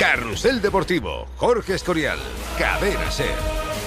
Carrusel Deportivo, Jorge Escorial, Cadena SER.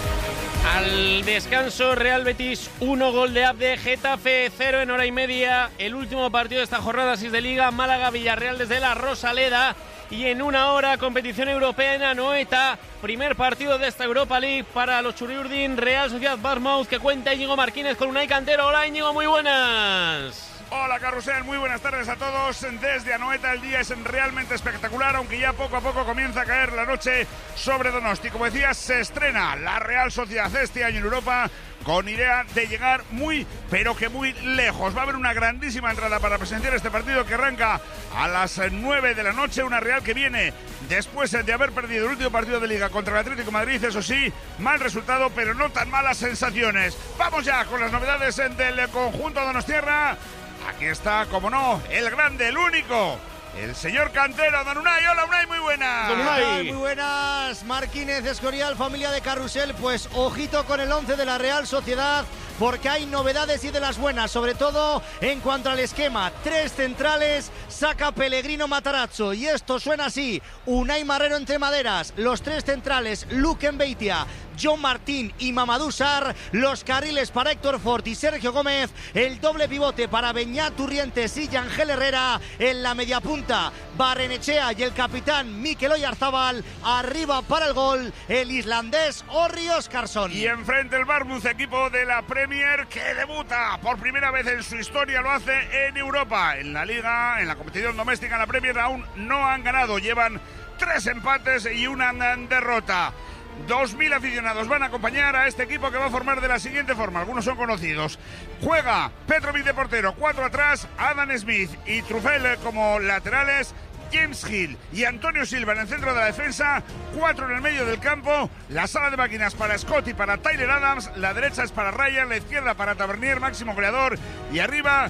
Al descanso, Real Betis 1, gol de Abde, Getafe 0 en hora y media. El último partido de esta jornada 6 de Liga, Málaga-Villarreal desde la Rosaleda. Y en una hora, competición europea en Anoeta. Primer partido de esta Europa League para los Churiurdin, Real Sociedad Bournemouth, que cuenta Íñigo Martínez con Unai Cantero. Hola Íñigo, muy buenas. Hola Carrusel, muy buenas tardes a todos. Desde Anoeta el día es realmente espectacular, aunque ya poco a poco comienza a caer la noche sobre Donosti. Como decías, se estrena la Real Sociedad este año en Europa con idea de llegar muy, pero que muy lejos. Va a haber una grandísima entrada para presenciar este partido que arranca a las 9 de la noche. Una Real que viene después de haber perdido el último partido de Liga contra el Atlético de Madrid. Eso sí, mal resultado, pero no tan malas sensaciones. Vamos ya con las novedades del conjunto donostiarra. Aquí está, como no, el grande, el único, el señor Cantero, don Unai. Hola Unai, muy buenas. Don Unai. Muy buenas, Martínez, Escorial, familia de Carrusel. Pues ojito con el 11 de la Real Sociedad, porque hay novedades y de las buenas, sobre todo en cuanto al esquema. 3 centrales, saca Pellegrino Matarazzo, y esto suena así: Unai Marrero entre maderas, los 3 centrales, Luque Mbeitia, John Martín y Mamadou Sarr, los carriles para Héctor Fort y Sergio Gómez, el doble pivote para Beñat Turrientes y Ángel Herrera, en la media punta Barrenechea y el capitán Mikel Oyarzábal, arriba para el gol el islandés Orri Óskarsson. Y enfrente el Bournemouth, equipo de la Premier que debuta por primera vez en su historia, lo hace en Europa, en la Liga, en la competición doméstica, en la Premier aún no han ganado, llevan 3 empates y una derrota. 2.000 aficionados van a acompañar a este equipo que va a formar de la siguiente forma. Algunos son conocidos. Juega Petrovic de portero, 4 atrás, Adam Smith y Truffel como laterales, James Hill y Antonio Silva en el centro de la defensa, 4 en el medio del campo, la sala de máquinas para Scott y para Tyler Adams, la derecha es para Ryan, la izquierda para Tavernier, máximo goleador, y arriba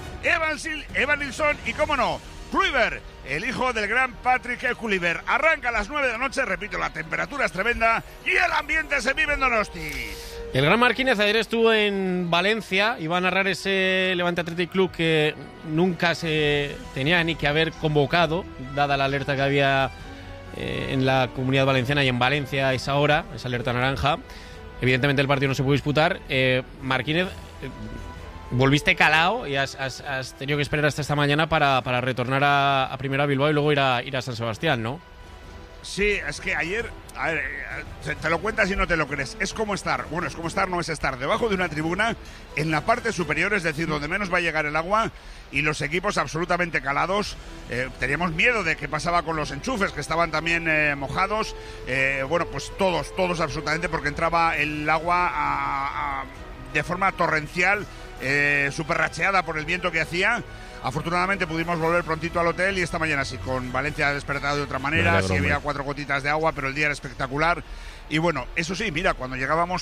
Evan Nilsson y, cómo no, Kluivert, el hijo del gran Patrick Kluivert. Arranca a las 9 de la noche, repito, la temperatura es tremenda y el ambiente se vive en Donosti. El gran Martínez ayer estuvo en Valencia, iba a narrar ese Levante Athletic Club que nunca se tenía ni que haber convocado, dada la alerta que había en la Comunidad Valenciana y en Valencia a esa hora, esa alerta naranja. Evidentemente el partido no se pudo disputar. Martínez, volviste calado y has tenido que esperar hasta esta mañana para retornar a Primera Bilbao y luego ir a San Sebastián, ¿no? Sí, es que ayer, a ver, te lo cuentas y no te lo crees. Es como estar, bueno, es como estar, no es estar debajo de una tribuna en la parte superior, es decir, donde menos va a llegar el agua, y los equipos absolutamente calados. Teníamos miedo de qué pasaba con los enchufes, que estaban también mojados. Bueno, pues todos absolutamente, porque entraba el agua de forma torrencial, súper racheada por el viento que hacía. Afortunadamente pudimos volver prontito al hotel y esta mañana sí, con Valencia despertado de otra manera, sí había 4 gotitas de agua, pero el día era espectacular. Y bueno, eso sí, mira, cuando llegábamos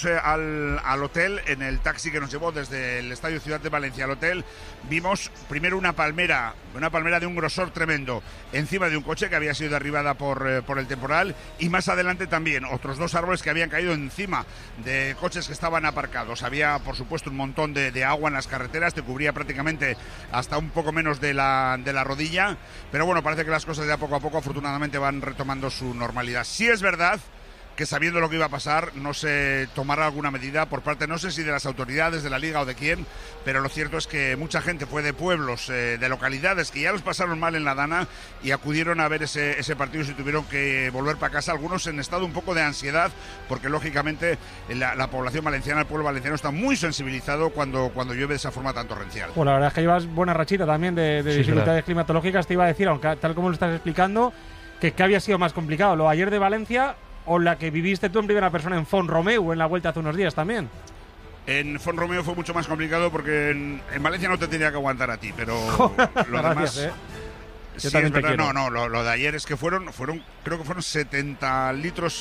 al hotel, en el taxi que nos llevó desde el Estadio Ciudad de Valencia al hotel, vimos primero una palmera de un grosor tremendo encima de un coche que había sido derribada por el temporal, y más adelante también otros 2 árboles que habían caído encima de coches que estaban aparcados. Había, por supuesto, un montón de agua en las carreteras, te cubría prácticamente hasta un poco menos de la rodilla, pero bueno, parece que las cosas ya poco a poco afortunadamente van retomando su normalidad. Sí es verdad que, sabiendo lo que iba a pasar, no se tomará alguna medida por parte, no sé si de las autoridades de la Liga o de quién, pero lo cierto es que mucha gente fue de pueblos, de localidades que ya los pasaron mal en la Dana y acudieron a ver ese partido y se tuvieron que volver para casa, algunos en estado un poco de ansiedad, porque lógicamente la población valenciana, el pueblo valenciano está muy sensibilizado cuando llueve de esa forma tan torrencial. Bueno, la verdad es que llevas buena rachita también de sí, dificultades climatológicas. Te iba a decir, aunque tal como lo estás explicando, que había sido más complicado, lo ayer de Valencia o la que viviste tú en primera persona en Font-Romeu en la vuelta hace unos días tamén. En Font-Romeu fue mucho más complicado porque en Valencia no te tenía que aguantar a ti, pero lo Gracias, demás... Sí, es verdad, no, lo de ayer es que fueron, creo que fueron 70 litros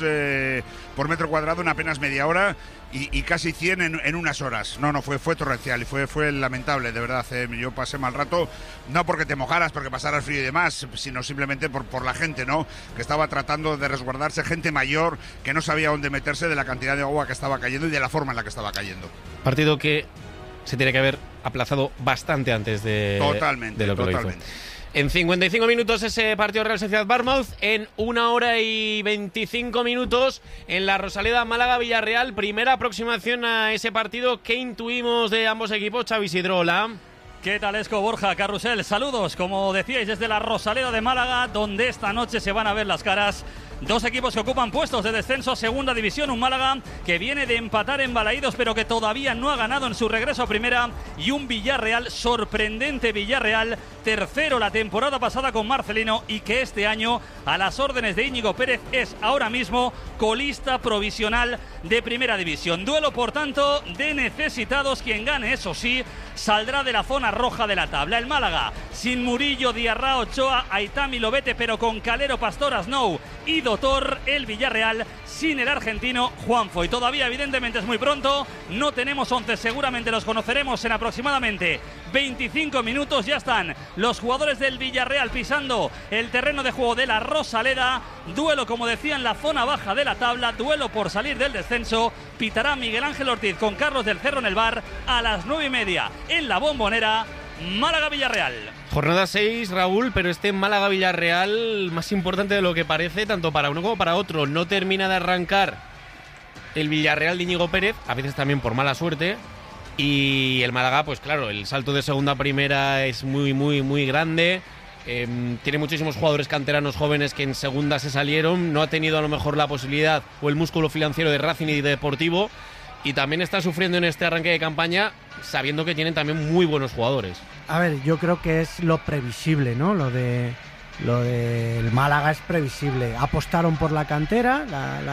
por metro cuadrado en apenas media hora y casi 100 en unas horas. No, fue torrencial y fue lamentable, de verdad. Yo pasé mal rato, no porque te mojaras, porque pasaras frío y demás, sino simplemente por la gente, ¿no? Que estaba tratando de resguardarse, gente mayor que no sabía dónde meterse de la cantidad de agua que estaba cayendo y de la forma en la que estaba cayendo. Partido que se tiene que haber aplazado bastante antes de lo que lo hizo. En 55 minutos ese partido Real Sociedad-Bournemouth, en 1 hora y 25 minutos en la Rosaleda Málaga-Villarreal. Primera aproximación a ese partido. ¿Qué intuimos de ambos equipos? Xavi Isidro, hola. ¿Qué tal, Esco, Borja, Carrusel? Saludos, como decíais, desde la Rosaleda de Málaga, donde esta noche se van a ver las caras. Dos equipos que ocupan puestos de descenso a Segunda División. Un Málaga que viene de empatar en Balaídos, pero que todavía no ha ganado en su regreso a Primera. Y un Villarreal, sorprendente Villarreal, tercero la temporada pasada con Marcelino, y que este año, a las órdenes de Íñigo Pérez, es ahora mismo colista provisional de Primera División. Duelo, por tanto, de necesitados. Quien gane, eso sí, saldrá de la zona roja de la tabla. El Málaga, sin Murillo, Diarra, Ochoa, Aitami, Lobete, pero con Calero, Pastor, Snow y Dotor. El Villarreal sin el argentino Juanfo. Y todavía, evidentemente, es muy pronto. No tenemos 11, seguramente los conoceremos en aproximadamente 25 minutos. Ya están los jugadores del Villarreal pisando el terreno de juego de la Rosaleda. Duelo, como decía, en la zona baja de la tabla. Duelo por salir del descenso. Pitará Miguel Ángel Ortiz con Carlos del Cerro en el bar a las 9:30 en la Bombonera. Málaga-Villarreal. Jornada 6, Raúl, pero este Málaga-Villarreal más importante de lo que parece, tanto para uno como para otro. No termina de arrancar el Villarreal de Íñigo Pérez, a veces también por mala suerte. Y el Málaga, pues claro, el salto de segunda a primera es muy grande. Tiene muchísimos jugadores canteranos jóvenes que en segunda se salieron. No ha tenido a lo mejor la posibilidad o el músculo financiero de Racing y de Deportivo. Y también está sufriendo en este arranque de campaña, sabiendo que tienen también muy buenos jugadores. A ver, yo creo que es lo previsible, ¿no? Lo del Málaga es previsible. Apostaron por la cantera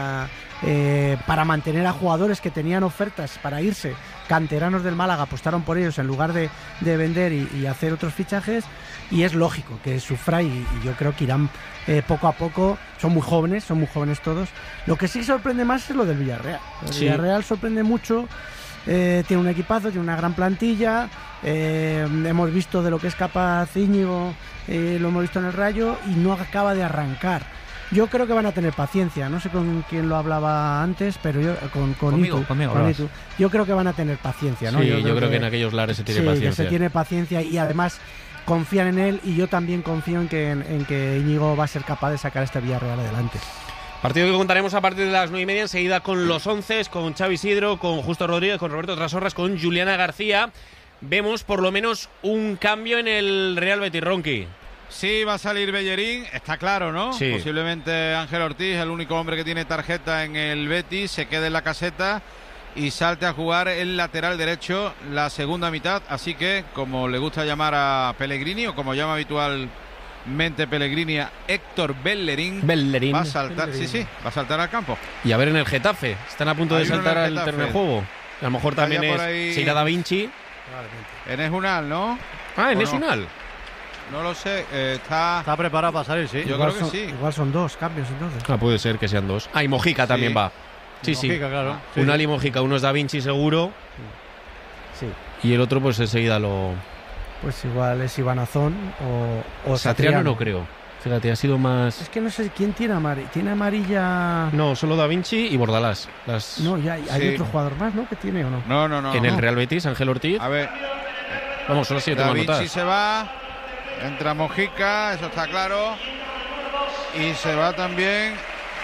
para mantener a jugadores que tenían ofertas para irse. Canteranos del Málaga apostaron por ellos en lugar de vender y hacer otros fichajes. Y es lógico que sufra, y yo creo que irán poco a poco. Son muy jóvenes todos. Lo que sí sorprende más es lo del Villarreal. El Villarreal sorprende mucho. Tiene un equipazo, tiene una gran plantilla. Hemos visto de lo que es capaz Íñigo, lo hemos visto en el Rayo, y no acaba de arrancar. Yo creo que van a tener paciencia. No sé con quién lo hablaba antes, pero yo conmigo. Yo creo que van a tener paciencia, ¿no? Sí, yo creo que en aquellos lares se tiene paciencia. Que se tiene paciencia, y además confían en él, y yo también confío en que Íñigo va a ser capaz de sacar este Villarreal adelante. Partido que contaremos a partir de las 9:30, enseguida con los 11, con Xavi Isidro, con Justo Rodríguez, con Roberto Trasorras, con Juliana García. Vemos por lo menos un cambio en el Real Betis, Ronqui. Sí, va a salir Bellerín, está claro, ¿no? Sí. Posiblemente Ángel Ortiz, el único hombre que tiene tarjeta en el Betis, se quede en la caseta y salte a jugar el lateral derecho la segunda mitad. Así que, como le gusta llamar a Pellegrini, o como llama habitualmente Pellegrini a Héctor Bellerín, va a saltar, va a saltar al campo. Y a ver en el Getafe, están a punto de saltar al terreno de juego. A lo mejor también se irá Da Vinci. Enes Unal, ¿no? Enes Unal. No lo sé, está preparado para salir, sí. Yo creo que sí. Igual son dos cambios entonces. Puede ser que sean dos. Y Mojica también va. Sí. Claro. Unal y Mojica, uno es Da Vinci seguro. Sí. Y el otro pues enseguida lo... Pues igual es Ibanazón o Satriano no creo. Fíjate, ha sido más... Es que no sé quién tiene amarilla. ¿Tiene amarilla? No, solo Da Vinci y Bordalás. No, ya hay otro jugador más, ¿no? ¿Que tiene o no? No. En el Real Betis, Ángel Ortiz. A ver. Vamos, solo 7 Da anotadas. Vinci se va. Entra Mojica, eso está claro. Y se va también.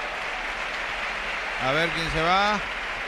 A ver quién se va.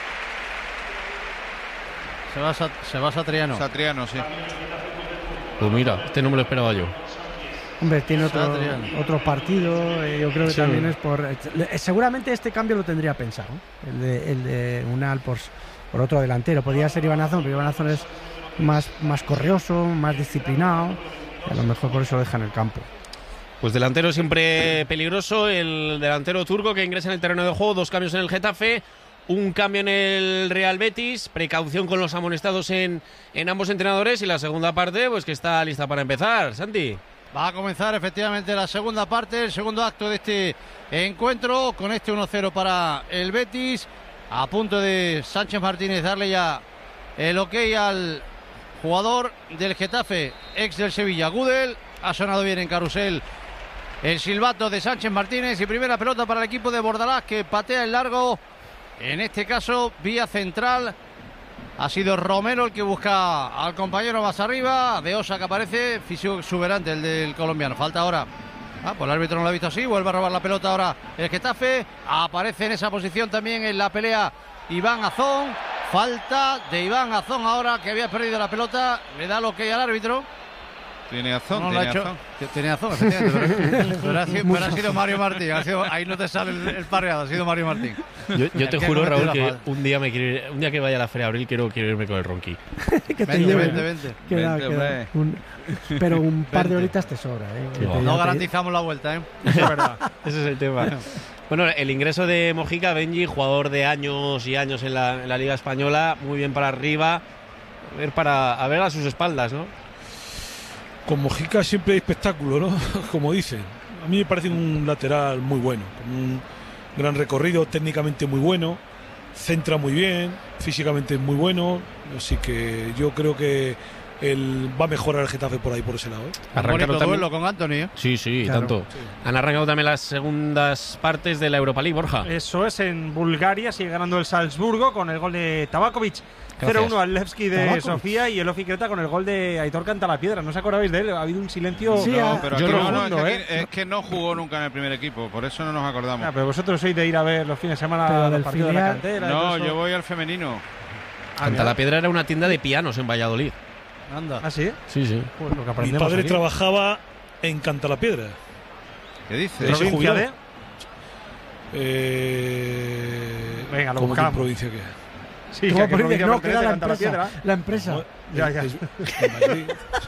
Se va Satriano. Satriano, sí. Pues mira, este no me lo esperaba yo. Hombre, tiene otro partido. Yo creo que también es por... Seguramente este cambio lo tendría pensado, ¿no? El de Unal por otro delantero. Podría ser Ibanazón, pero Ibanazón es más correoso, más disciplinado. A lo mejor por eso lo deja en el campo. Pues delantero siempre peligroso, el delantero turco que ingresa en el terreno de juego. 2 cambios en el Getafe, un cambio en el Real Betis. Precaución con los amonestados en ambos entrenadores. Y la segunda parte, pues que está lista para empezar. Santi. Va a comenzar efectivamente la segunda parte, el segundo acto de este encuentro, con este 1-0 para el Betis. A punto de Sánchez Martínez darle ya el ok al jugador del Getafe, ex del Sevilla, Gudel. Ha sonado bien en carrusel el silbato de Sánchez Martínez, y primera pelota para el equipo de Bordalás, que patea el largo, en este caso vía central, Ha sido Romero el que busca al compañero más arriba. De Osa que aparece, físico exuberante el del colombiano. Falta ahora. Pues el árbitro no lo ha visto así. Vuelve a robar la pelota ahora el Getafe. Aparece en esa posición también en la pelea Iván Azón. Falta de Iván Azón ahora, que había perdido la pelota. Le da lo que hay al árbitro. Tiene Azón, No, tiene Azón. Tiene Azón, efectivamente. Pero ha sido Mario Martín. Ahí no te sale el parreado, ha sido Mario Martín. Yo te juro, Raúl, que un día que vaya a la Feria de Abril quiero irme con el Ronqui. Que te Vente, lleve. vente. Queda. Pero un par de horitas te sobra. No garantizamos la vuelta, ¿eh? Eso es verdad. Ese es el tema. Bueno, el ingreso de Mojica, Benji, jugador de años y años en la Liga Española, muy bien para arriba, a ver a sus espaldas, ¿no? Con Mojica siempre hay espectáculo, ¿no? Como dicen. A mí me parece un lateral muy bueno, con un gran recorrido, técnicamente muy bueno, centra muy bien, físicamente es muy bueno, así que yo creo que él va a mejorar el Getafe por ahí, por ese lado, ¿eh? Arrancaron también duelo con Anthony, ¿eh? Sí, Claro. tanto. Sí. Han arrancado también las segundas partes de la Europa League, Borja. Eso es, en Bulgaria sigue ganando el Salzburgo con el gol de Tabakovic. Gracias. 0-1 al Levski de Tabakovic. Sofía y el Ofi Creta con el gol de Aitor Cantalapiedra. ¿No os acordáis de él? Ha habido un silencio. Sí, No, pero yo aquí no, no, no, es que no jugó nunca en el primer equipo, por eso no nos acordamos. Pero vosotros sois de ir a ver los fines de semana Pero los del partidos de la filial- cantera. y No, todo eso. yo voy al femenino. Canta la Piedra era una tienda de pianos en Valladolid. Anda. ¿Ah, sí? Sí, sí. Pues lo que Mi aprendemos padre aquí. trabajaba en Cantalapiedra. ¿Qué dices? Ahí se ¿Provincia jubiló. de? Venga, lo ¿Cómo que buscamos. provincia qué? Sí, ¿Cómo que a qué provincia? provincia No, que pertenece era la Cantalapiedra. empresa. La empresa. Ya, ya. En Madrid.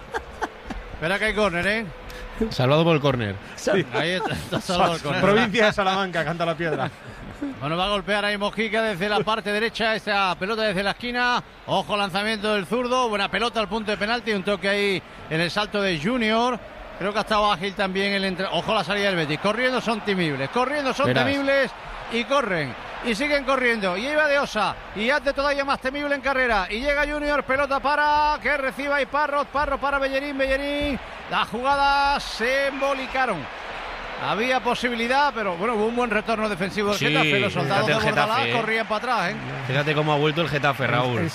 Espera que hay córner, ¿eh? Salvado por el córner. Ahí está salvado el córner. Provincia de Salamanca, canta la piedra. Bueno, va a golpear ahí Mojica desde la parte derecha, esta pelota desde la esquina. Ojo, lanzamiento del zurdo, buena pelota al punto de penalti, un toque ahí en el salto de Junior. Creo que ha estado ágil también el Ojo la salida del Betis. Corriendo son temibles Verás. temibles y corren. Y siguen corriendo. Y iba de Osa. Y hace todavía más temible en carrera. Y llega Junior, pelota para que reciba y Parro para Bellerín. Las jugadas se embolicaron. Había posibilidad, pero bueno, hubo un buen retorno defensivo del Sí, Getafe. Los soldados fíjate de el Bordalás Getafe, corrían para atrás, ¿eh? Fíjate cómo ha vuelto el Getafe, Raúl.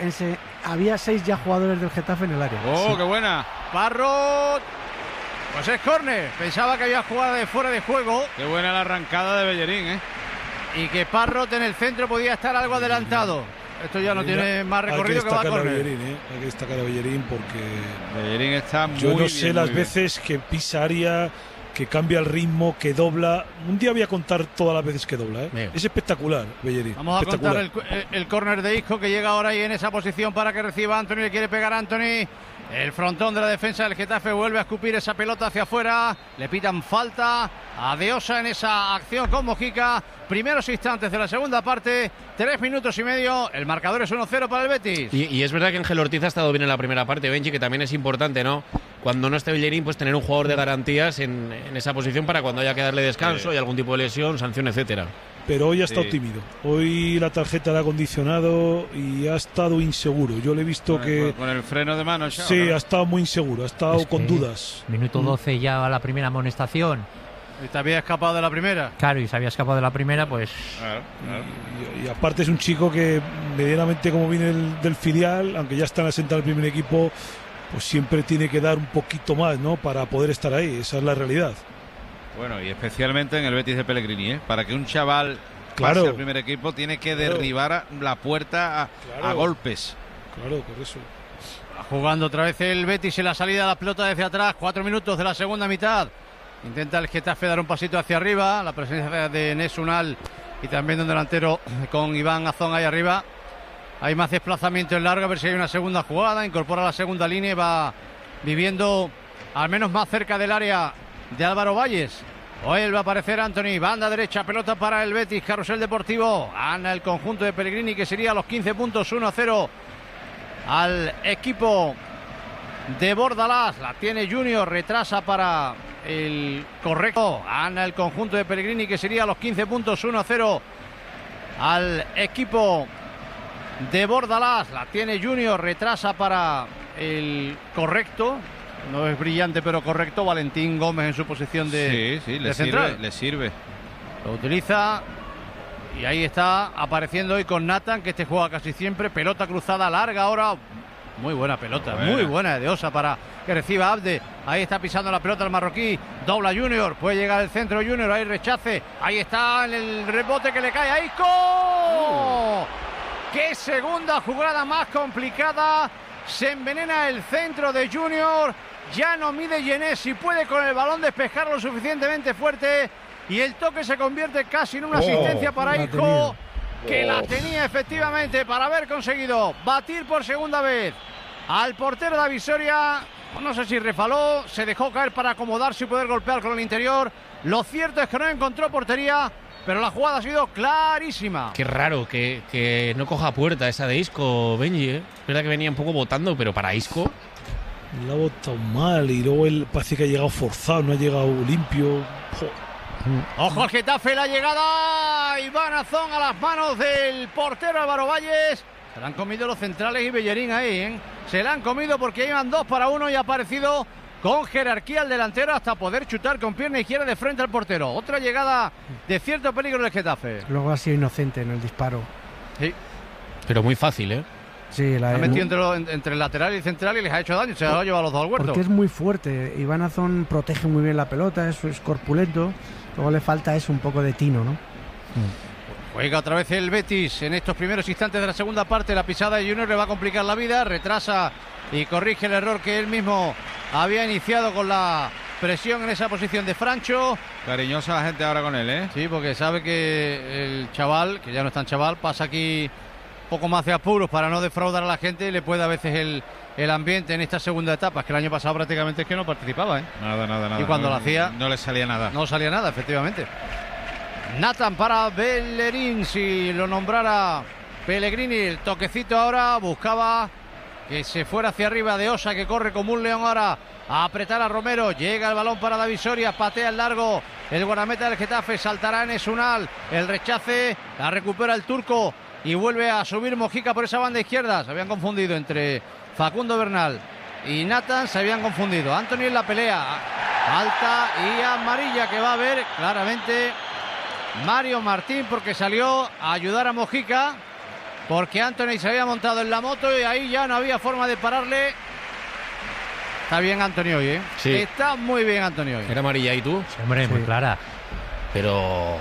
Había 6 ya jugadores del Getafe en el área. ¡Oh, Sí. qué buena! Parro. Pues es córner. Pensaba que había jugada de fuera de juego ¡Qué buena la arrancada de Bellerín, eh! y que Parrot en el centro podía estar algo adelantado. Esto ya no tiene más recorrido que va a destacar a córner. Bellerín, ¿eh? Hay que destacar a Bellerín porque Bellerín está muy yo no bien, sé muy las bien. veces que pisa área, que cambia el ritmo, que dobla. Un día voy a contar todas las veces que dobla, ¿eh? Bien. Es espectacular, Bellerín. Vamos a contar espectacular. el córner de Isco que llega ahora ahí en esa posición para que reciba Anthony. Le quiere pegar a Anthony. El frontón de la defensa del Getafe vuelve a escupir esa pelota hacia afuera. Le pitan falta a Deosa en esa acción con Mojica. Primeros instantes de la segunda parte. 3 minutos y medio. El marcador es 1-0 para el Betis. Y es verdad que Ángel Ortiz ha estado bien en la primera parte, Benji, que también es importante, ¿no? Cuando no esté Bellerín, pues tener un jugador de garantías en esa posición para cuando haya que darle descanso y algún tipo de lesión, sanción, etcétera. Pero hoy ha estado Sí. tímido. Hoy la tarjeta le ha condicionado y ha estado inseguro. Yo le he visto que Con el freno de mano, Xavi, sí, ¿no? ha estado muy inseguro, ha estado Es con que dudas. Minuto 12 ya a la primera amonestación. Y te había escapado de la primera. Claro, y se había escapado de la primera, pues Claro, claro. Y aparte es un chico que medianamente como viene del filial, aunque ya está en la senta del primer equipo, pues siempre tiene que dar un poquito más, ¿no? Para poder estar ahí. Esa es la realidad. Bueno, y especialmente en el Betis de Pellegrini, ¿eh? Para que un chaval Claro. pase al primer equipo tiene que Claro. derribar la puerta a Claro. golpes. Claro, por eso. Jugando otra vez el Betis en la salida de la pelota desde atrás. 4 minutos de la segunda mitad. Intenta el Getafe dar un pasito hacia arriba. La presencia de Nesunal y también de un delantero con Iván Azón ahí arriba. Hay más desplazamiento en largo, a ver si hay una segunda jugada. Incorpora la segunda línea y va viviendo al menos más cerca del área de Álvaro Valles. Hoy va a aparecer Anthony. Banda derecha, pelota para el Betis. Carrusel Deportivo. Gana el conjunto de Pellegrini, que sería a los 15 puntos, 1-0 al equipo de Bordalás. La tiene Junior, retrasa para el correcto. Gana el conjunto de Pellegrini, que sería a los 15 puntos, 1-0 al equipo de Bordalás. La tiene Junior, retrasa para el correcto. No es brillante, pero correcto. Valentín Gómez en su posición de, Sí, de central. le sirve. Lo utiliza Y ahí está apareciendo hoy con Nathan, que este juega casi siempre. Pelota cruzada larga ahora. Muy buena pelota, muy buena de Osa para que reciba Abde. Ahí está pisando la pelota el marroquí. Dobla Junior, puede llegar al centro Junior, ahí rechace. Ahí está en el rebote que le cae a Isco. ¡Qué segunda jugada más complicada! Se envenena el centro de Junior. Ya no mide Yenés si puede con el balón despejarlo suficientemente fuerte. Y el toque se convierte casi en una asistencia para Isco. Que la tenía efectivamente para haber conseguido batir por segunda vez al portero de Visoria. No sé si refaló, se dejó caer para acomodarse y poder golpear con el interior. Lo cierto es que no encontró portería, pero la jugada ha sido clarísima. Qué raro que no coja puerta esa de Isco, Benji, ¿eh? Es verdad que venía un poco botando, pero para Isco... La ha botado mal y luego él parece que ha llegado forzado, no ha llegado limpio. Ojo al Getafe, la llegada. Iván Azón a las manos del portero Álvaro Valles. Se la han comido los centrales y Bellerín ahí, ¿eh? Se la han comido porque iban 2-1 y ha aparecido con jerarquía el delantero hasta poder chutar con pierna izquierda de frente al portero. Otra llegada de cierto peligro del Getafe. Luego ha sido inocente en el disparo. Sí. Pero muy fácil, ¿eh? Sí, la ha metido entre el lateral y el central y les ha hecho daño. Se la ha llevado a los dos al huerto. Porque es muy fuerte. Iván Azón protege muy bien la pelota, es corpulento. Luego le falta eso, un poco de tino, ¿no? Juega otra vez el Betis en estos primeros instantes de la segunda parte. La pisada de Junior le va a complicar la vida. Retrasa y corrige el error que él mismo había iniciado con la presión en esa posición de Francho. Cariñosa la gente ahora con él, ¿eh? Sí, porque sabe que el chaval, que ya no es tan chaval, pasa aquí poco más de apuros para no defraudar a la gente y le puede a veces el ambiente en esta segunda etapa. Es que el año pasado prácticamente es que no participaba, ¿eh? Nada. Y cuando lo hacía... No le salía nada. No salía nada, efectivamente. Nathan para Bellerín, si lo nombrara Pellegrini. El toquecito ahora, buscaba que se fuera hacia arriba de Osa, que corre como un león ahora a apretar a Romero. Llega el balón para David Soria, patea el largo. El guardameta del Getafe saltará en Esunal. El rechace, la recupera el turco y vuelve a subir Mojica por esa banda izquierda. Se habían confundido entre Facundo Bernal y Nathan, se habían confundido. Anthony en la pelea, alta y amarilla que va a ver claramente Mario Martín, porque salió a ayudar a Mojica, porque Anthony se había montado en la moto y ahí ya no había forma de pararle. Está bien Anthony hoy, ¿eh? Sí. Está muy bien Anthony hoy. ¿Era amarilla y tú? Sí, hombre, muy clara. Pero...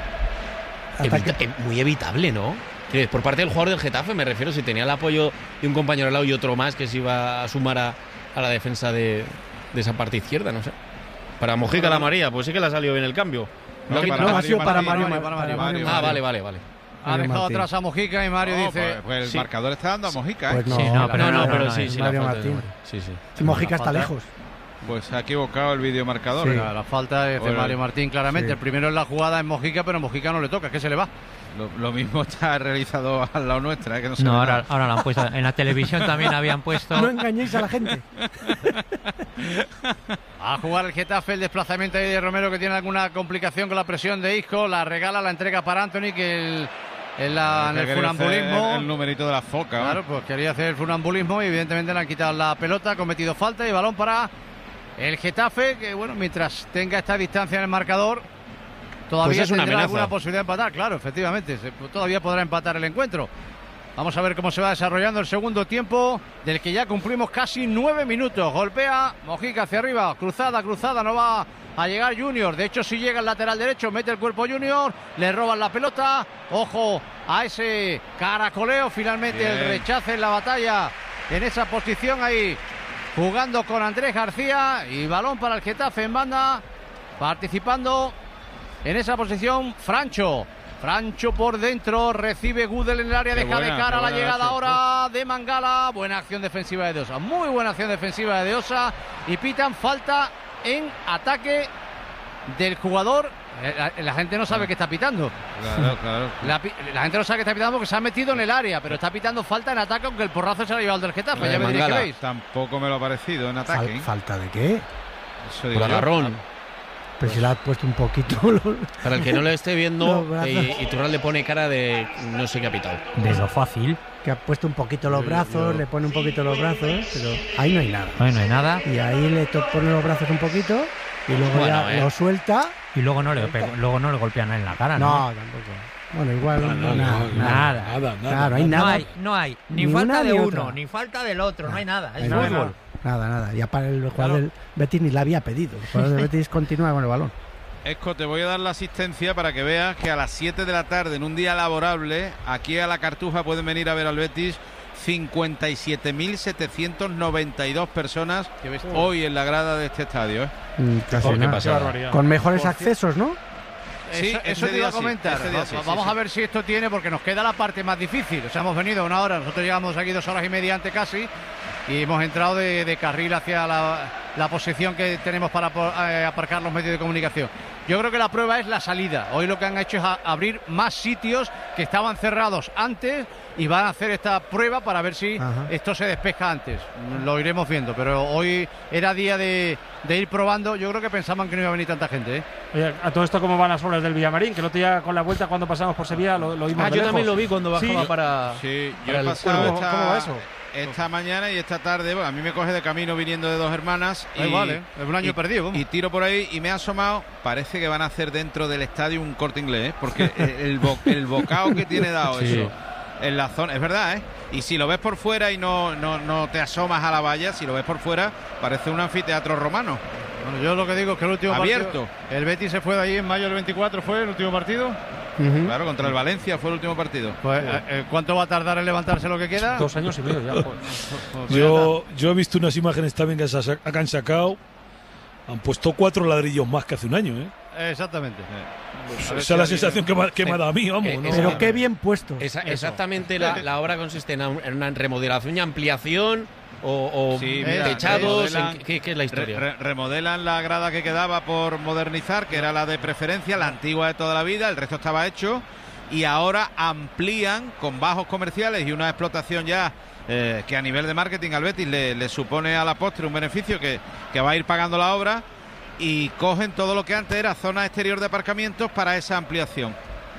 muy evitable, ¿no? Por parte del jugador del Getafe, me refiero, si tenía el apoyo de un compañero al lado y otro más que se iba a sumar a la defensa de esa parte izquierda, no sé. Para Mojica la amarilla, pues sí que le ha salido bien el cambio. No, ha sido para Mario. Ah, vale. Ha dejado atrás a Mojica y Mario dice... Pues el marcador está dando a Mojica, ¿eh? Pues no, sí, pero sí, Mario Martín. Sí. Mojica está lejos. Pues se ha equivocado el videomarcador. Sí. La falta es de Mario Martín, claramente. Sí. El primero en la jugada es Mojica, pero Mojica no le toca, ¿qué se le va? Lo mismo está realizado al lado nuestra, que no, ahora lo han puesto. En la televisión también habían puesto. No engañéis a la gente. A jugar el Getafe, el desplazamiento ahí de Romero, que tiene alguna complicación con la presión de Isco. La regala, la entrega para Anthony, que en el funambulismo. El numerito de la foca. Claro, pues quería hacer el funambulismo y evidentemente le han quitado la pelota, ha cometido falta y balón para el Getafe, que bueno, mientras tenga esta distancia en el marcador, todavía pues tendrá alguna posibilidad de empatar, claro, efectivamente, todavía podrá empatar el encuentro. Vamos a ver cómo se va desarrollando el segundo tiempo, del que ya cumplimos casi 9 minutos. Golpea Mojica hacia arriba, cruzada, no va a llegar Junior. De hecho, si llega el lateral derecho, mete el cuerpo Junior, le roban la pelota. Ojo a ese caracoleo, finalmente bien. El rechace en la batalla, en esa posición ahí, jugando con Andrés García, y balón para el Getafe en banda, participando en esa posición Francho por dentro, recibe Gudel en el área, deja de cara la llegada ahora de Mangala. Buena acción defensiva de Deosa, muy buena acción defensiva de Deosa, y pitan falta en ataque del jugador. La gente no sabe que está pitando. Claro. La gente no sabe que está pitando porque se ha metido en el área, pero está pitando falta en ataque, aunque el porrazo se lo ha llevado del Getafe. Ya me diréis qué veis. Tampoco me lo ha parecido en ataque. ¿Falta de qué? Eso digo por agarrón. Pero si le has puesto un poquito. Para el que no le esté viendo, y Turral le pone cara de no sé qué ha pitado. De lo fácil. Que ha puesto un poquito los brazos, le pone un poquito los brazos, pero ahí no hay nada. Ahí no hay nada. Y ahí le pone los brazos un poquito y luego ya lo suelta. Y luego no le golpean en la cara, ¿no? No, tampoco. Bueno, igual Nada. Claro, hay nada. No hay. Ni Ni falta una de ni uno, otra. ni falta del otro. No hay nada. Es Nada, fútbol. Nada. Ya para el jugador del Betis ni la había pedido. El jugador del Betis continúa con el balón. Esco, te voy a dar la asistencia para que veas que a las 7 de la tarde, en un día laborable, aquí a la Cartuja pueden venir a ver al Betis 57.792 personas hoy en la grada de este estadio. Casi nada. Con mejores accesos, ¿no? Sí, eso te iba a comentar. Vamos a ver si esto tiene, porque nos queda la parte más difícil. O sea, hemos venido una hora, nosotros llegamos aquí 2 horas y media antes casi, y hemos entrado de carril hacia la posición que tenemos para aparcar los medios de comunicación. Yo creo que la prueba es la salida. Hoy lo que han hecho es abrir más sitios que estaban cerrados antes y van a hacer esta prueba para ver si esto se despeja antes. Lo iremos viendo, pero hoy era día de ir probando. Yo creo que pensaban que no iba a venir tanta gente, ¿eh? Oye, a todo esto, ¿cómo van las obras del Villamarín? Que el otro día con la vuelta cuando pasamos por Sevilla lo vimos de yo lejos. también lo vi cuando bajaba para... Sí, yo para he el pasado cuervo. ¿Cómo va eso? esta mañana y esta tarde. Bueno, a mí me coge de camino viniendo de Dos Hermanas. Da igual, ¿eh? Es un año perdido. Y tiro por ahí y me ha asomado. Parece que van a hacer dentro del estadio un Corte Inglés, ¿eh? Porque el bocado que tiene dado eso en la zona, es verdad, ¿eh? Y si lo ves por fuera y no te asomas a la valla, si lo ves por fuera, parece un anfiteatro romano. Bueno, yo lo que digo es que el último abierto. Partido, el Betis se fue de allí en mayo del 24, ¿fue el último partido? Claro, contra el Valencia fue el último partido. Pues, ¿cuánto va a tardar en levantarse lo que queda? 2 años y medio ya. Yo he visto unas imágenes también que han sacado. Han puesto 4 ladrillos más que hace un año, ¿eh? Exactamente. Esa es la sensación que me ha dado a mí, vamos. ¿no? Pero qué bien puesto. Exactamente, la obra consiste en una remodelación y ampliación o Sí, techados. ¿Qué es la historia? Remodelan la grada que quedaba por modernizar, que era la de preferencia, la antigua de toda la vida, el resto estaba hecho, y ahora amplían con bajos comerciales y una explotación ya que a nivel de marketing al Betis le supone a la postre un beneficio que va a ir pagando la obra, y cogen todo lo que antes era zona exterior de aparcamientos para esa ampliación.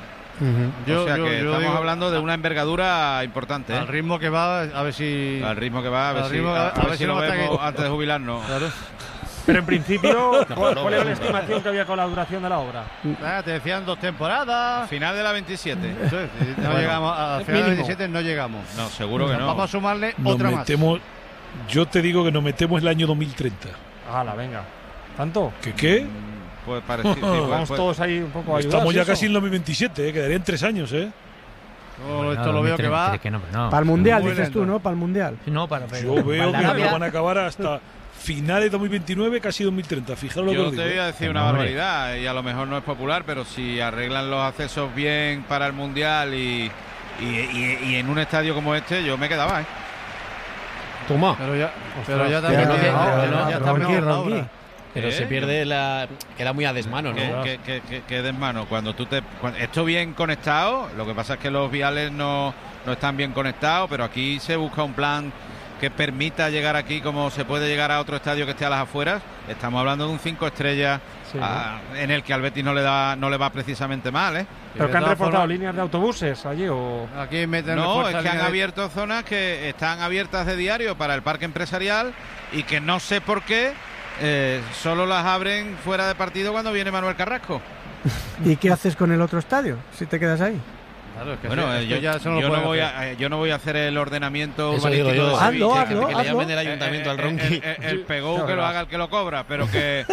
O sea que estamos hablando de una envergadura importante, ¿eh? Al ritmo que va, a ver si... Al ritmo que va, a ver si lo vemos antes de jubilarnos. Claro. Pero en principio, ¿cuál era la estimación que había con la duración de la obra? Te decían 2 temporadas. Final de la 27. No llegamos a final de la 27, no llegamos. No, seguro que no. Vamos a sumarle Nos otra metemos, yo te digo que nos metemos el año 2030. ¡Hala, venga! ¿Tanto? ¿Qué? Pues parecido. Vamos todos ahí un poco a ayudar. Estamos ya casi en 2027, quedarían 3 años, ¿eh? Esto lo veo que va. Para el Mundial, dices tú, ¿no? Para el Mundial. No, Yo veo que lo van a acabar hasta finales de 2029, casi 2030. Fijaros lo que yo os digo. te voy a decir una barbaridad, y a lo mejor no es popular, pero si arreglan los accesos bien para el Mundial y en un estadio como este, yo me quedaba, ¿eh? Toma. Pero ya también ya está mejor la obra. Pero se pierde queda muy a desmano, ¿no? Que desmano. Cuando esto bien conectado, lo que pasa es que los viales no están bien conectados, pero aquí se busca un plan que permita llegar aquí como se puede llegar a otro estadio que esté a las afueras. Estamos hablando de un 5 estrellas en el que al Betis no le va precisamente mal, ¿eh? ¿Pero que han reforzado líneas de autobuses allí o...? Aquí meten no, es que han abierto zonas que están abiertas de diario para el parque empresarial y que no sé por qué solo las abren fuera de partido cuando viene Manuel Carrasco. ¿Y qué haces con el otro estadio si te quedas ahí? Claro, es que bueno, yo no voy a hacer el ordenamiento urbanístico de Sevilla, que le llamen del ayuntamiento al Ronqui. El pegó que lo haga el que lo cobra, pero que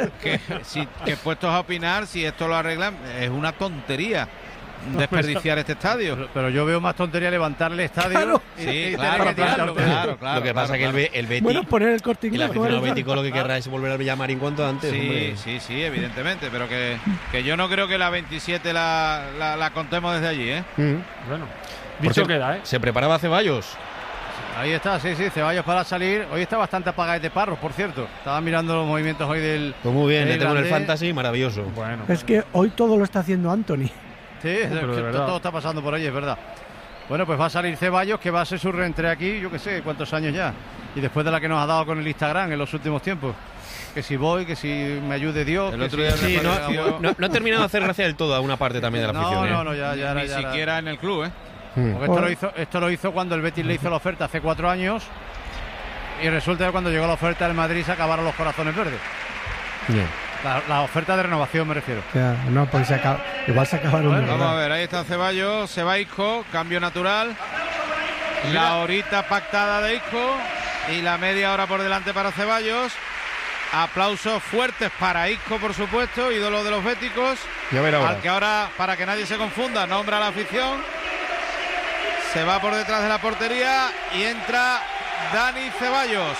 puestos a opinar, si esto lo arreglan, es una tontería desperdiciar este estadio. Pero yo veo más tontería levantar el estadio. Claro. Claro. Lo que pasa es que el Betis, bueno, poner el Corte Inglés, y el aficionado bético lo que querrá es volver al Villamarín cuanto antes. Sí, evidentemente, pero que yo no creo que la 27 la contemos desde allí, ¿eh? Bueno, dicho queda, ¿eh? Se preparaba Ceballos. Ahí está, sí, Ceballos para salir. Hoy está bastante apagado de Parros, por cierto. Estaba mirando los movimientos hoy del... Pues muy bien, le tengo en el Fantasy, maravilloso. Bueno. Es que hoy todo lo está haciendo Anthony. Sí, todo está pasando por ahí, es verdad. Bueno, pues va a salir Ceballos, que va a ser su reentré aquí, yo qué sé, cuántos años ya. Y después de la que nos ha dado con el Instagram en los últimos tiempos. Que si voy, que si me ayude Dios. El otro día no ha terminado de hacer gracia del todo a una parte también de la afición. No, ya ni siquiera en el club, ¿eh? Porque esto lo hizo cuando el Betis le hizo la oferta hace 4 años. Y resulta que cuando llegó la oferta del Madrid se acabaron los corazones verdes. La oferta de renovación me refiero. Ya, no, pues igual se acabaron. Vamos a ver, ahí está Ceballos, se va Isco, cambio natural. La horita pactada de Isco y la media hora por delante para Ceballos. Aplausos fuertes para Isco, por supuesto, ídolo de los béticos. Ya verá ahora. Al que ahora, para que nadie se confunda, nombra a la afición. Se va por detrás de la portería y entra Dani Ceballos.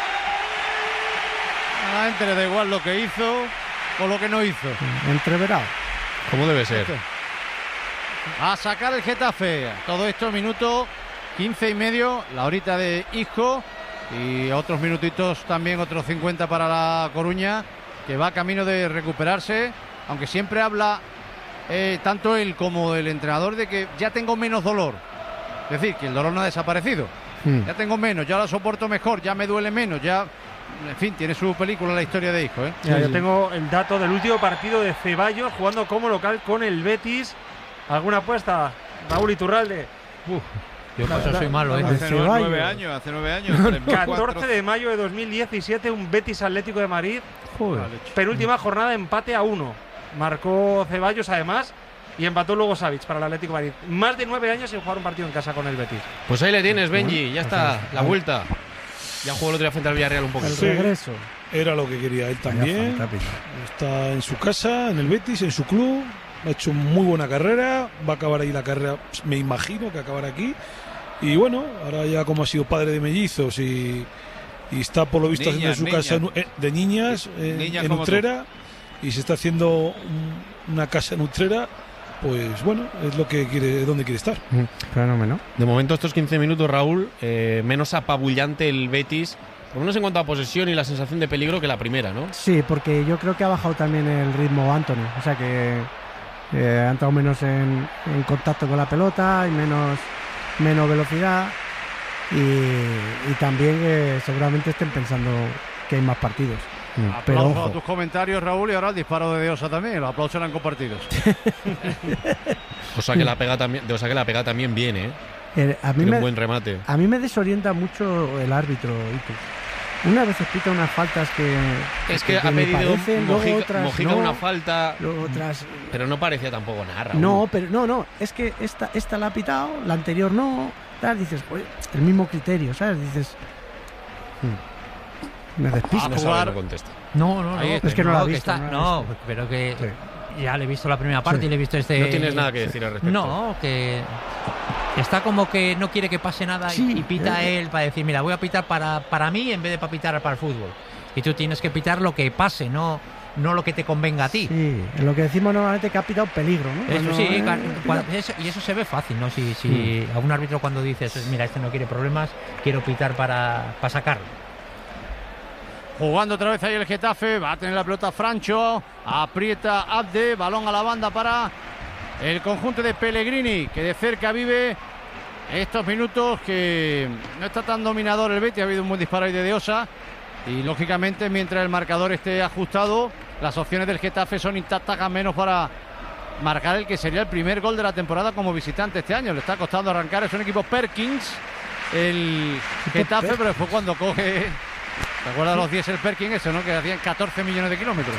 A la gente le da igual lo que hizo o lo que no hizo. Entreverado. ¿Cómo debe ser? A sacar el Getafe. Todo esto, minuto 15 y medio, la horita de Isco. Y otros minutitos también, otros 50 para la Coruña, que va camino de recuperarse. Aunque siempre habla tanto él como el entrenador de que ya tengo menos dolor. Es decir, que el dolor no ha desaparecido. Ya tengo menos, ya lo soporto mejor, ya me duele menos, ya... En fin, tiene su película la historia de Isco, ¿eh? Ya, yo tengo el dato del último partido de Ceballos jugando como local con el Betis. ¿Alguna apuesta, Raúl Iturralde? Yo por eso soy malo, ¿eh? Hace 9 años. 14 de mayo de 2017, un Betis Atlético de Madrid. Joder. Penúltima jornada, empate a 1. Marcó Ceballos además y empató luego Savic para el Atlético de Madrid. Más de 9 años sin jugar un partido en casa con el Betis. Pues ahí le tienes, Benji, ya está, la vuelta. Ya jugó el otro día frente al Villarreal un poquito. El regreso. Era lo que quería él también. Está en su casa, en el Betis, en su club. Ha hecho muy buena carrera. Va a acabar ahí la carrera, me imagino que acabará aquí. Y bueno, ahora ya como ha sido padre de mellizos y está por lo visto haciendo su casa de niñas en Utrera y se está haciendo una casa en Utrera, pues bueno, es lo que quiere, donde quiere estar. Fenómeno. De momento estos 15 minutos, Raúl, menos apabullante el Betis, por lo menos en cuanto a posesión y la sensación de peligro que la primera, ¿no? Sí, porque yo creo que ha bajado también el ritmo Anthony, o sea que ha entrado menos en contacto con la pelota y menos velocidad y también seguramente estén pensando que hay más partidos. Pero Aplauso ojo. a tus comentarios, Raúl, y ahora el disparo de Deosa también. Los aplausos eran compartidos. O sea que la pega también viene, ¿eh? A mí Tiene un buen remate. A mí me desorienta mucho el árbitro, Itu. Una vez pita unas faltas que ha me pedido parecen, luego otras Mojica no, una falta, luego otras... pero no parecía tampoco nada, Raúl. No, es que esta la ha pitado, la anterior no, tal, dices, pues, el mismo criterio, ¿sabes? Dices, me despisto. No contesta. No, es que no la ha visto. No, pero que ya le he visto la primera parte y le he visto este... No tienes nada que decir al respecto. No, que está como que no quiere que pase nada y pita él para decir, mira, voy a pitar para mí en vez de para pitar para el fútbol. Y tú tienes que pitar lo que pase, no lo que te convenga a ti. Sí, en lo que decimos normalmente que ha pitado peligro, ¿no? Eso sí, y eso se ve fácil, ¿no? Si a un árbitro cuando dices, mira, este no quiere problemas, quiero pitar para sacarlo. Jugando otra vez ahí el Getafe, va a tener la pelota Francho, aprieta Abde, balón a la banda para el conjunto de Pellegrini, que de cerca vive estos minutos, que no está tan dominador el Betis. Ha habido un buen disparo ahí de Deosa y lógicamente mientras el marcador esté ajustado, las opciones del Getafe son intactas, a menos para marcar el que sería el primer gol de la temporada como visitante este año. Le está costando arrancar, es un equipo Perkins el Getafe, pero después cuando coge... ¿Te acuerdas de los Diesel Perkins, eso, no? Que hacían 14 millones de kilómetros.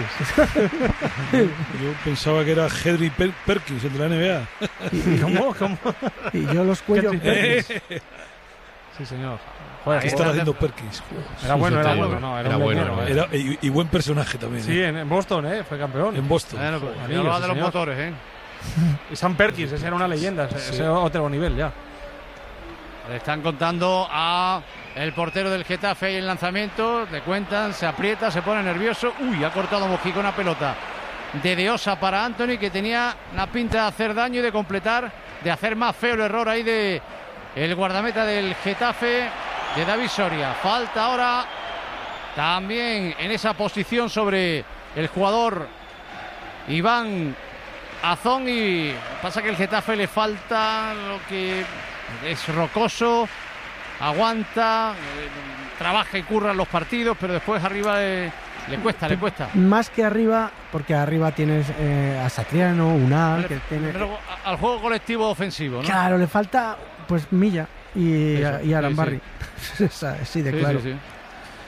Yo pensaba que era Henry Perkins, el de la NBA. ¿Cómo? Y yo los cuellos Perkins. Sí, señor. Joder, ¿qué estaba haciendo Perkins? Era bueno, era bueno. Y buen personaje también. Sí, en Boston, fue campeón. En Boston. Hablaba de los motores, Y Sam Perkins, ese era una leyenda, ese otro nivel ya. Le están contando a el portero del Getafe y el lanzamiento, le cuentan, se aprieta, se pone nervioso. Uy, ha cortado Mojica una pelota de Deosa para Anthony, que tenía la pinta de hacer daño y de completar, de hacer más feo el error ahí de el guardameta del Getafe, de David Soria. Falta ahora también en esa posición sobre el jugador Iván Azón, y pasa que el Getafe le falta lo que es rocoso, aguanta, trabaja y curra en los partidos, pero después arriba le cuesta. Más que arriba, porque arriba tienes a Satriano, Unal, que tiene... Al juego colectivo ofensivo, ¿no? Claro, le falta pues Milla y Arambarri. Sí, de claro. Sí.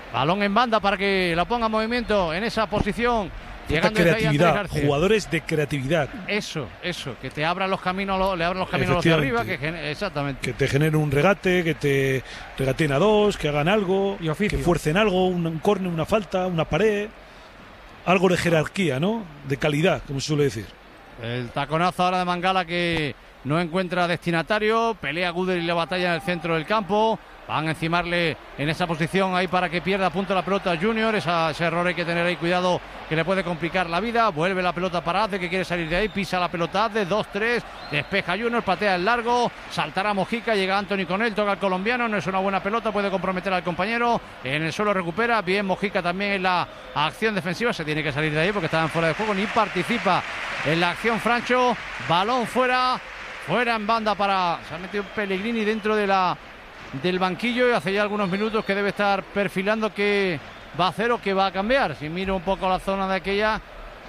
Balón en banda para que la ponga en movimiento en esa posición. Falta creatividad, jugadores de creatividad. Eso, que te abran los caminos, le abran los caminos a los de arriba, exactamente. Que te generen un regate, que te regateen a dos, que hagan algo, que fuercen algo, un córner, una falta, una pared. Algo de jerarquía, ¿no? De calidad, como se suele decir. El taconazo ahora de Mangala que no encuentra destinatario. Pelea Gudel y la batalla en el centro del campo. Van a encimarle en esa posición ahí para que pierda punto la pelota Junior. Ese error hay que tener ahí cuidado, que le puede complicar la vida. Vuelve la pelota para Aze, que quiere salir de ahí. Pisa la pelota Aze, 2-3. Despeja Junior, patea el largo. Saltará Mojica, llega Anthony con él. Toca al colombiano, no es una buena pelota. Puede comprometer al compañero. En el suelo recupera. Bien Mojica también en la acción defensiva. Se tiene que salir de ahí porque estaban fuera de juego. Ni participa en la acción Francho. Balón fuera. Fuera en banda para... Se ha metido Pellegrini dentro del banquillo y hace ya algunos minutos que debe estar perfilando que va a hacer o que va a cambiar. Si miro un poco la zona de aquella,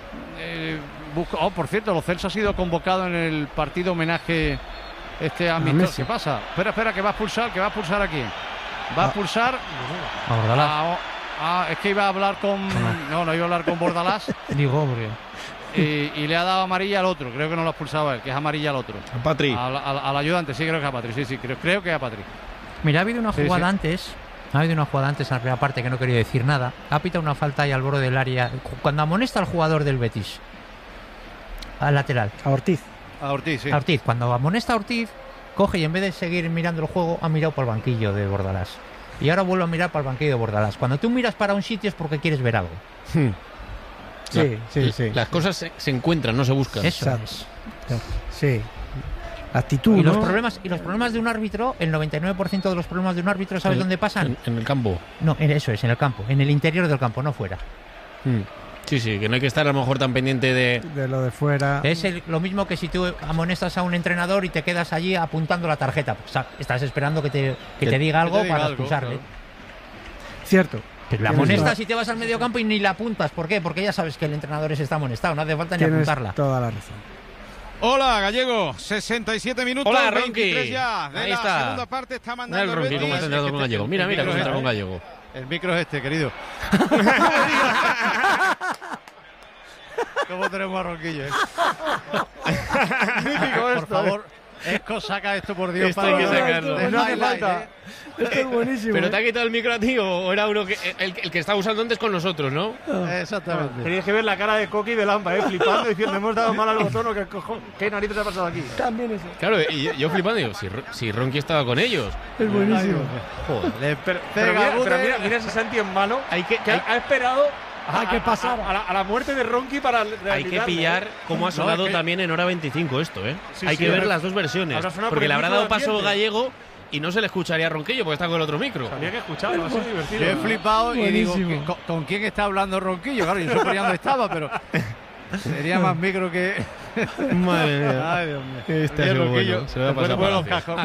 por cierto, Lo Celso ha sido convocado en el partido homenaje amistoso. ¿Qué pasa? Espera, que va a expulsar aquí. Va a expulsar a Bordalás. Es que iba a hablar con... No, iba a hablar con Bordalás. Digo, hombre. Y le ha dado amarilla al otro. Creo que no lo ha expulsado él, que es amarilla al otro. A Patri. Al ayudante, sí, creo que a Patri. Sí, creo que a Patri. Mira, ha habido una jugada antes. Ha habido una jugada antes en la primera parte que no quería decir nada. Ha pitado una falta ahí al borde del área. Cuando amonesta al jugador del Betis, al lateral. A Ortiz. Sí. A Ortiz. Cuando amonesta a Ortiz, coge y en vez de seguir mirando el juego, ha mirado por el banquillo de Bordalás. Y ahora vuelve a mirar para el banquillo de Bordalás. Cuando tú miras para un sitio es porque quieres ver algo. Sí. Las cosas se encuentran, no se buscan. Eso es. Sí. Actitud, y ¿no? los problemas de un árbitro, el 99% de los problemas de un árbitro, ¿sabes dónde pasan? En el campo. No, eso es, en el campo, en el interior del campo, no fuera. Sí, que no hay que estar a lo mejor tan pendiente de lo de fuera. Es lo mismo que si tú amonestas a un entrenador y te quedas allí apuntando la tarjeta. Pues, estás esperando que te diga algo para expulsarle. Claro. Cierto. Pero la amonestas y te vas al medio campo y ni la apuntas. ¿Por qué? Porque ya sabes que el entrenador está amonestado, no hace falta ni apuntarla. Toda la razón. Hola, Gallego, 67 minutos. Hola, 23 Ronqui. ya de Ahí la está. segunda parte. Está mandando el Ronqui, cómo está entrando con Gallego. Mira cómo entra con Gallego. El micro es querido. ¿Cómo tenemos a Ronquillo? Mítico esto. Por favor, Esco, saca esto, por Dios. Esto hay que sacarlo. No hace falta. Esto es buenísimo. ¿Pero te ha quitado el micro a ti o era uno que el que estaba usando antes con nosotros, no? Exactamente. Tenías que ver la cara de Coqui y de Lampa, flipando, diciendo, hemos dado mal al botón, ¿qué narices ha pasado aquí? También eso. Claro, y yo flipando, digo, si Ronqui estaba con ellos. Es buenísimo. Joder. Pero mira ese Santi en mano, que ha esperado que pasar a la muerte de Ronqui para hay que pillar cómo ha sonado también en hora 25 esto, ¿eh? Sí, hay que ver las dos versiones. Porque le habrá dado paso Gallego y no se le escucharía a Ronquillo porque está con el otro micro. Había que escucharlo, va a ser divertido. Yo he flipado y digo, ¿con quién está hablando Ronquillo? Claro, yo suponía dónde estaba, pero sería más micro que... Madre mía. Ay, Dios mío. Este es bueno. Se me va a pasar los cascos.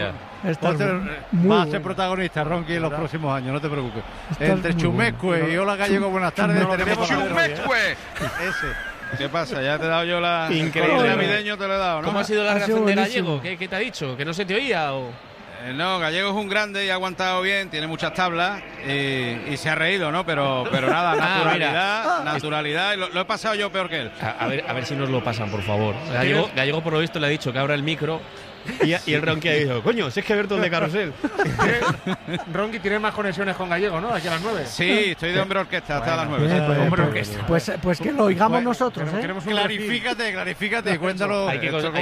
Va a ser protagonista Ronqui en los próximos años, no te preocupes. Entre Chumecue y Hola Gallego, buenas tardes. Tenemos Chumecue. Ese. ¿Qué pasa? Ya te he dado yo la... Increíble. Navideño te lo he dado, ¿no? ¿Cómo ha sido la reacción de Gallego? ¿Qué te ha dicho? ¿Que no se te oía o...? No, Gallego es un grande y ha aguantado bien, tiene muchas tablas y se ha reído, ¿no? Pero nada, naturalidad. Y lo he pasado yo peor que él. A ver si nos lo pasan, por favor. Gallego por lo visto le ha dicho que abra el micro y el Ronqui ha dicho, coño, si es que Berto el de Carrusel. Ronqui tiene más conexiones con Gallego, ¿no? Aquí a las 9. Sí, estoy de hombre orquesta hasta las 9. Pues que lo oigamos nosotros, ¿eh? Clarifícate, cuéntalo.